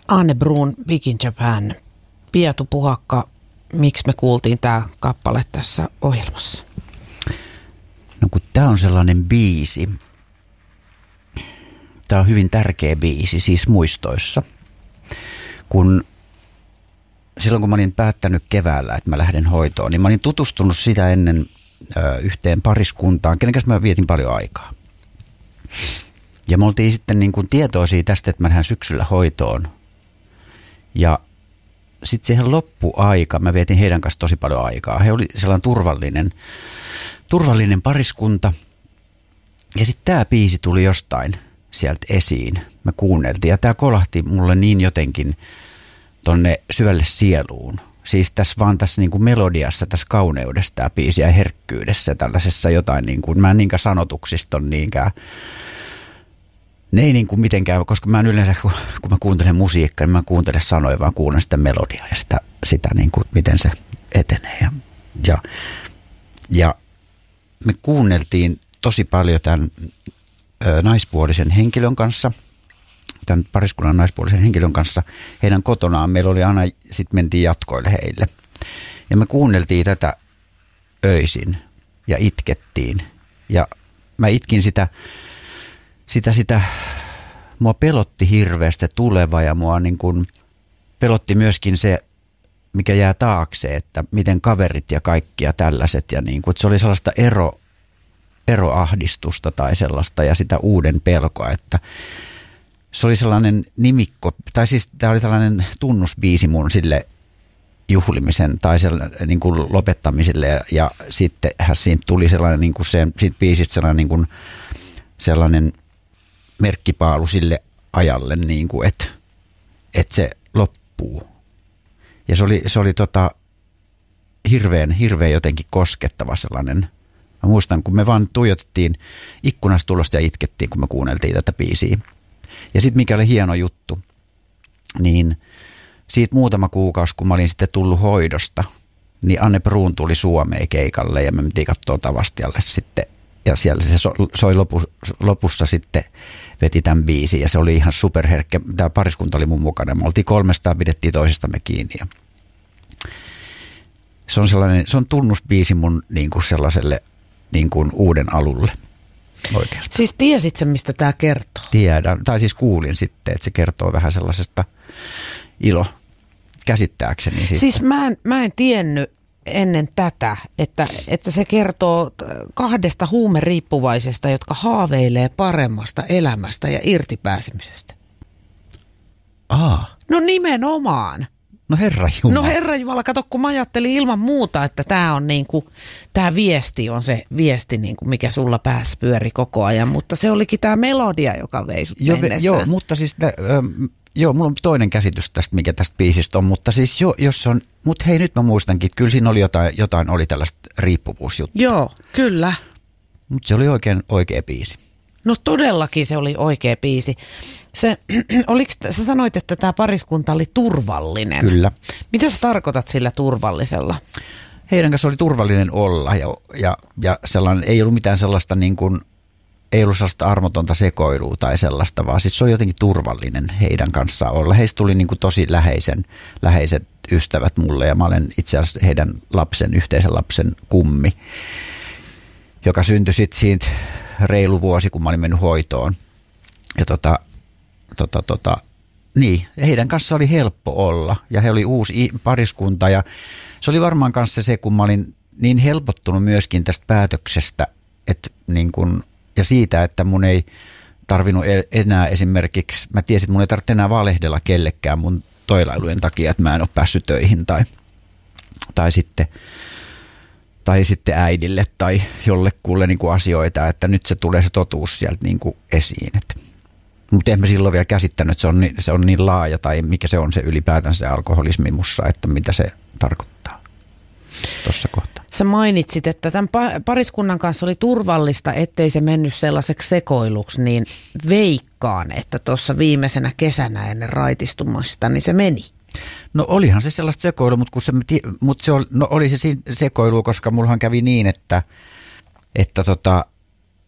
Anne Bruun, Big in Japan. Piatu Puhakka, miksi me kuultiin tämä kappale tässä ohjelmassa? No kun tämä on sellainen biisi, tämä on hyvin tärkeä biisi siis muistoissa. Silloin kun mä olin päättänyt keväällä, että mä lähden hoitoon, niin mä olin tutustunut sitä ennen yhteen pariskuntaan, kenen kanssa mä vietin paljon aikaa. Ja me oltiin sitten niin kuin tietoisia tästä, että mä lähden syksyllä hoitoon. Ja sitten siihen loppuaika, mä vietin heidän kanssa tosi paljon aikaa. He oli sellainen turvallinen pariskunta. Ja sitten tämä biisi tuli jostain sieltä esiin. Me kuunneltiin ja tämä kolahti mulle niin jotenkin tonne syvälle sieluun. Siis tässä niin kuin melodiassa, tässä kauneudessa tämä biisi ja herkkyydessä tällaisessa jotain niin kuin, mä en niinkään sanotuksista on niinkään. Ne ei niin kuin mitenkään, koska mä en yleensä, kun mä kuuntelen musiikkaa, niin mä kuuntelen sanoja, vaan kuuntelen sitä melodiaa ja sitä niin kuin, miten se etenee. Ja me kuunneltiin tosi paljon tämän naispuolisen henkilön kanssa, tämän pariskunnan naispuolisen henkilön kanssa, heidän kotonaan. Meillä oli aina, sitten mentiin jatkoille heille. Ja me kuunneltiin tätä öisin ja itkettiin. Ja mä itkin sitä, mua pelotti hirveästi tuleva ja mua niin kuin pelotti myöskin se, mikä jää taakse, että miten kaverit ja kaikki ja tällaiset. Ja niin kuin, että se oli sellaista eroahdistusta tai sellaista ja sitä uuden pelkoa, että se oli sellainen nimikko, tai siis tämä oli tällainen tunnusbiisi mun sille juhlimisen tai niin kuin lopettamiselle ja sittenhän siitä tuli sellainen niin kuin siitä biisistä sellainen merkkipaalu sille ajalle, niin kuin, että se loppuu. Ja se oli hirveän jotenkin koskettava sellainen. Mä muistan, kun me vaan tuijotettiin ikkunasta tulosta ja itkettiin, kun me kuunneltiin tätä biisiä. Ja sitten mikä oli hieno juttu, niin siitä muutama kuukausi, kun mä olin sitten tullut hoidosta, niin Anne Bruun tuli Suomeen keikalle ja me mentiin katsoa Tavastialle sitten. Ja siellä se soi lopussa sitten veti tämän biisin ja se oli ihan superherkkä. Tämä pariskunta oli mun mukana. Me oltiin 300, pidettiin toisistamme kiinni. Ja se on tunnusbiisi mun niin kuin sellaiselle niin kuin uuden alulle oikeastaan. Siis tiesit sä, mistä tämä kertoo? Tiedän, tai siis kuulin sitten, että se kertoo vähän sellaisesta käsittääkseni. Siis mä en tiennyt ennen tätä, että se kertoo kahdesta huumeriippuvaisesta, jotka haaveilee paremmasta elämästä ja irtipääsemisestä. No nimenomaan. No Herra Jumala, kato, kun mä ajattelin ilman muuta, että tämä on niinku, tämä viesti on se viesti, niinku, mikä sulla päässä pyöri koko ajan, mutta se olikin tämä melodia, joka vei sut mennessään. Joo, mutta siis mulla on toinen käsitys tästä, mikä tästä biisistä on, mutta siis mutta hei, nyt mä muistankin, että kyllä siinä oli jotain oli tällaista riippuvuusjuttua. Joo, kyllä. Mutta se oli oikea biisi. No todellakin se oli oikea biisi. Sä sanoit, että tämä pariskunta oli turvallinen. Kyllä. Mitä sä tarkoitat sillä turvallisella? Heidän kanssa oli turvallinen olla ja sellainen, ei ollut mitään sellaista niin kuin, ei ollut sellaista armotonta sekoilua tai sellaista, vaan siis se oli jotenkin turvallinen heidän kanssaan olla. Heistä tuli niin kuin tosi läheiset ystävät mulle ja mä olen itse asiassa heidän yhteisen lapsen kummi, joka syntyi sitten siitä reilu vuosi, kun mä olin mennyt hoitoon. Ja niin, ja heidän kanssa oli helppo olla ja he oli uusi pariskunta ja se oli varmaan kanssa se, kun mä olin niin helpottunut myöskin tästä päätöksestä, että niin kun, ja siitä, että mun ei tarvinnut enää esimerkiksi, mä tiesin, että mun ei tarvitse enää valehdella kellekään mun toilailujen takia, että mä en ole päässyt töihin tai sitten äidille tai jollekulle niin kuin asioita, että nyt se tulee se totuus sieltä niin kuin esiin. Mutta en mä silloin vielä käsittänyt, että se on niin laaja tai mikä se on se ylipäätään se alkoholismi mussa, että mitä se tarkoittaa tuossa kohtaa. Sä mainitsit, että tämän pariskunnan kanssa oli turvallista, ettei se mennyt sellaiseksi sekoiluksi, niin veikkaan, että tuossa viimeisenä kesänä ennen raitistumasta, niin se meni. No olihan se sellaista sekoilua, mutta oli se sekoilu, koska mullahan kävi niin, että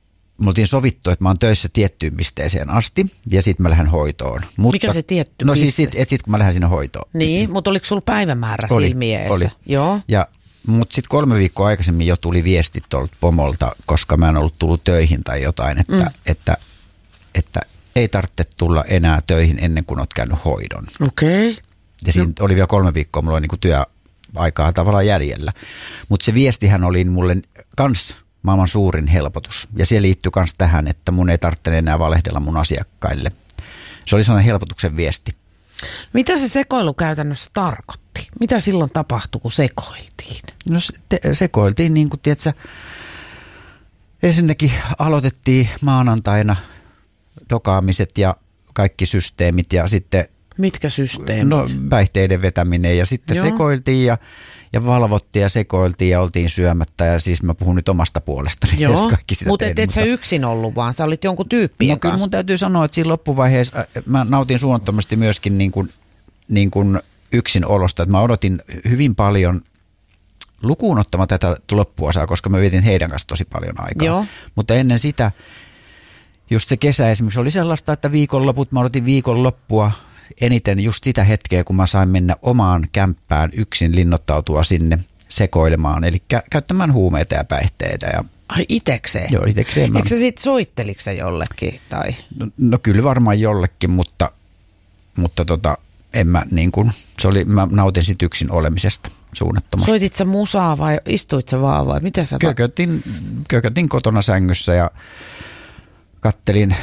me oltiin sovittu, että mä oon töissä tiettyyn pisteeseen asti ja sitten mä lähden hoitoon. Mutta, mikä se tietty no piste? siis sit kun mä lähden sinne hoitoon. Niin, mutta oliko sulla päivämäärä silmiessä? Oli. Joo. Mutta sitten 3 viikkoa aikaisemmin jo tuli viesti tuolta pomolta, koska mä en ollut tullut töihin tai jotain, että ei tarvitse tulla enää töihin ennen kuin oot käynyt hoidon. Okei. Okay. Ja siinä oli vielä 3 viikkoa, mulla oli niinku työaikaa tavallaan jäljellä. Mutta se viestihän oli mulle kans maailman suurin helpotus. Ja se liittyy kans tähän, että mun ei tarvitse enää valehdella mun asiakkaille. Se oli sellainen helpotuksen viesti. Mitä se sekoilu käytännössä tarkoitti? Mitä silloin tapahtui, kun sekoiltiin? No sekoiltiin niin kuin, tiedätkö, ensinnäkin aloitettiin maanantaina dokaamiset ja kaikki systeemit ja sitten... Mitkä systeemit? No päihteiden vetäminen ja sitten sekoiltiin ja valvottiin ja sekoiltiin ja oltiin syömättä ja siis mä puhun nyt omasta puolestani. Joo, mutta et sä yksin ollut vaan, sä olit jonkun tyyppien kanssa. Kyllä mun täytyy sanoa, että siinä loppuvaiheessa mä nautin suunnattomasti myöskin niin kuin yksin olosta, että mä odotin hyvin paljon lukuun ottamatta tätä loppuosaa, koska mä vietin heidän kanssa tosi paljon aikaa. Joo. Mutta ennen sitä, just se kesä esimerkiksi oli sellaista, että mä odotin viikonloppua eniten just sitä hetkeä, kun mä sain mennä omaan kämppään yksin linnoittautua sinne sekoilemaan, eli käyttämään huumeita ja päihteitä. Ja ai itekseen? Joo, itekseen. Eikö sä sit soitteliko sä jollekin? Tai? No kyllä varmaan jollekin, mutta en mä niin kuin, mä nautin sit yksin olemisesta suunnattomasti. Soitit sä musaa vai istuit sä vaan vai mitä sä? Kökötin kotona sängyssä ja kattelin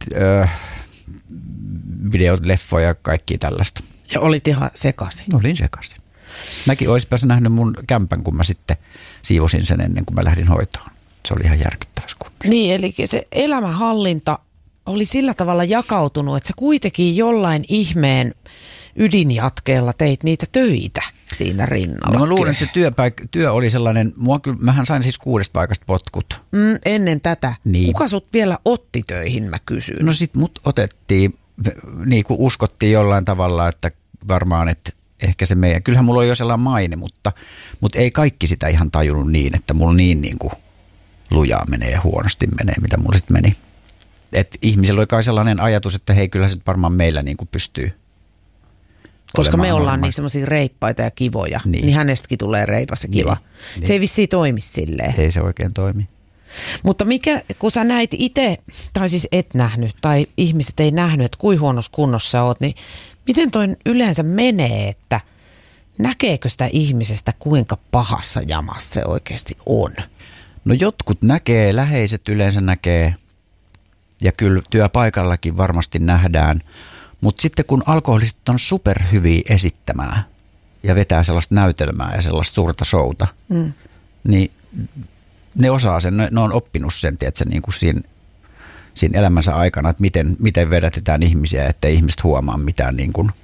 videot, leffoja ja kaikki tällaista. Ja olit ihan sekaisin? Olin sekaisin. Mäkin olisin nähnyt mun kämpän, kun mä sitten siivosin sen ennen kuin mä lähdin hoitoon. Se oli ihan järkyttävässä kunnossa. Niin, eli se elämänhallinta oli sillä tavalla jakautunut, että sä kuitenkin jollain ihmeen ydinjatkeella teit niitä töitä siinä rinnalla. No mä luulen, että se työ oli sellainen, mähän sain siis 6 paikasta potkut. Ennen tätä. Niin. Kuka sut vielä otti töihin, mä kysyn? No sit mut otettiin, niin kuin uskottiin jollain tavalla, että varmaan, että ehkä se meidän, kyllähän mulla oli jo sellainen maine, mutta ei kaikki sitä ihan tajunnut niin, että mulla niin kuin lujaa menee ja huonosti menee, mitä mulla sitten meni. Et ihmisellä oli kai sellainen ajatus, että hei, kyllä se varmaan meillä niin kuin pystyy. Koska me ollaan niin semmoisia reippaita ja kivoja, niin hänestäkin tulee reipas ja kiva. Niin. Se ei vissiin toimi silleen. Ei se oikein toimi. Mutta kun sä näit itse, tai siis et nähnyt, tai ihmiset ei nähnyt, että kuinka huonossa kunnossa sä oot, niin miten toi yleensä menee, että näkeekö sitä ihmisestä, kuinka pahassa jamassa se oikeasti on? No jotkut näkee, läheiset yleensä näkee, ja kyllä työpaikallakin varmasti nähdään. Mutta sitten kun alkoholistit on superhyviä esittämään ja vetää sellaista näytelmää ja sellaista suurta showta, niin ne osaa sen, ne on oppinut sen, tiedätkö, niin kuin siinä elämänsä aikana, että miten vedätetään ihmisiä, ettei ihmiset huomaa mitään, niin kuin,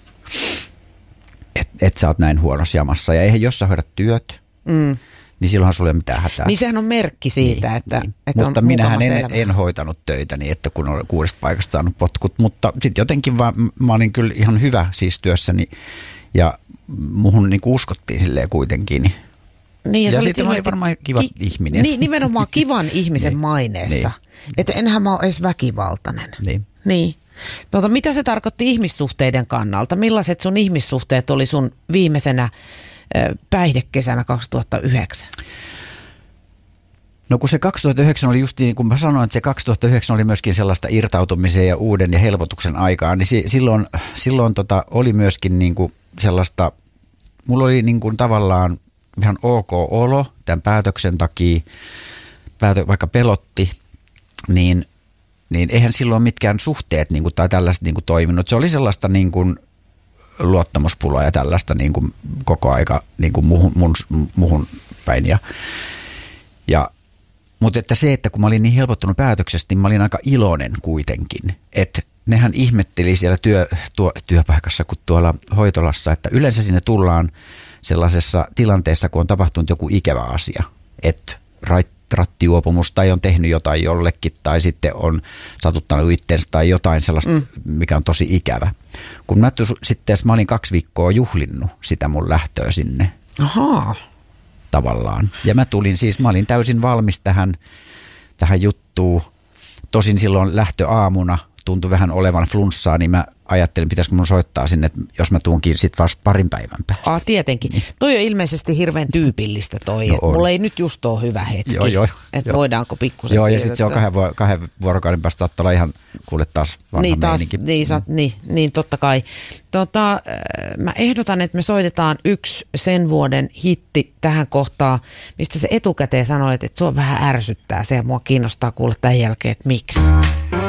että sä oot näin huonossa jamassa. Ja eihän jos sä hoidat työt, niin silloinhan sulla ei ole mitään hätää. Niin sehän on merkki siitä, niin, että mutta on minähän en hoitanut töitä niin, että kun olen 6 paikasta saanut potkut, mutta sitten jotenkin vaan mä olin kyllä ihan hyvä siis työssäni ja muhun niin uskottiin silleen kuitenkin. Niin, ja sitten mä olin varmaan kiva ihminen. Niin, nimenomaan kivan ihmisen maineessa. Niin. Että enhän mä ole edes väkivaltainen. Niin. Mitä se tarkoitti ihmissuhteiden kannalta? Millaiset sun ihmissuhteet oli sun viimeisenä päihdekesänä 2009? No kun se 2009 oli just niin, kun mä sanoin, että se 2009 oli myöskin sellaista irtautumisen ja uuden ja helpotuksen aikaa, niin silloin oli myöskin niin kuin sellaista, mulla oli niin kuin tavallaan ihan ok olo tämän päätöksen takia, vaikka pelotti, niin eihän silloin mitkään suhteet niin kuin, tai tällaiset niin kuin toiminut. Se oli sellaista niin kuin luottamuspulaa ja tällaista niin kuin koko aika niin kuin muhun päin. Mutta että se, että kun mä olin niin helpottunut päätöksestä, niin mä olin aika iloinen kuitenkin. Että nehän ihmetteli siellä työpaikassa kuin tuolla hoitolassa, että yleensä sinne tullaan sellaisessa tilanteessa, kun on tapahtunut joku ikävä asia. Että rattijuopumus tai on tehnyt jotain jollekin tai sitten on satuttanut itsensä tai jotain sellaista, mikä on tosi ikävä. Kun mä olin 2 viikkoa juhlinnut sitä mun lähtöä sinne. Ahaa. Tavallaan. Ja mä olin täysin valmis tähän juttuun. Tosin silloin lähtöaamuna tuntui vähän olevan flunssaa, niin mä ajattelin, pitäisikö mun soittaa sinne, että jos mä tuunkin sitten vasta parin päivän päästä. Tietenkin. Niin. Toi on ilmeisesti hirveän tyypillistä toi, että mulla ei nyt just ole hyvä hetki, että voidaanko pikkusen Joo, ja sitten se on kahden vuorokauden päästä saattaa olla ihan kuule taas vanha meininki. Niin totta kai. Mä ehdotan, että me soitetaan yksi sen vuoden hitti tähän kohtaan, mistä se etukäteen sanoi, että sua vähän ärsyttää se ja mua kiinnostaa kuulla tämän jälkeen, että miksi.